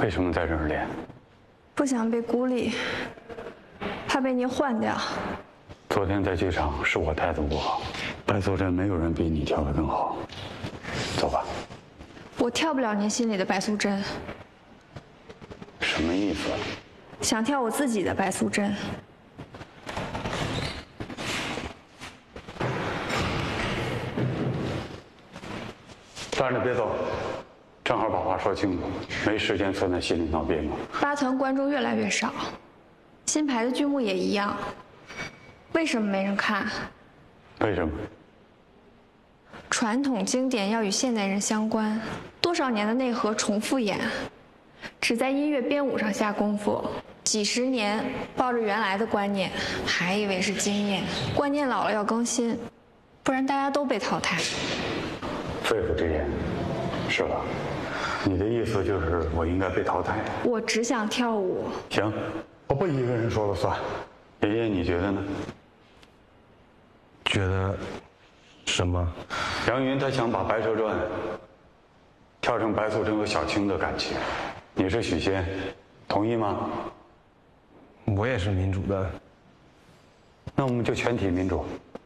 为什么在这儿练？ 不想被孤立，怕被您换掉。 昨天在剧场是我态度不好，白素贞没有人比你跳得更好。走吧。 我跳不了您心里的白素贞。 什么意思？ 想跳我自己的白素贞。 站着别走，正好把话说清楚，没时间存在心里闹别扭。 八团观众越来越少，新排的剧目也一样，为什么没人看？ 为什么？ 传统经典要与现代人相关，多少年的内核重复演，只在音乐编舞上下功夫，几十年抱着原来的观念，还以为是经验，观念老了要更新，不然大家都被淘汰。 肺腑之言，是吧？你的意思就是我应该被淘汰？ 我只想跳舞。 行，我不一个人说了算。爷爷，你觉得呢？ 觉得什么？ 杨云他想把《白蛇传》跳成白素贞和小青的感情，你是许仙，同意吗？ 我也是民主的。 那我们就全体民主，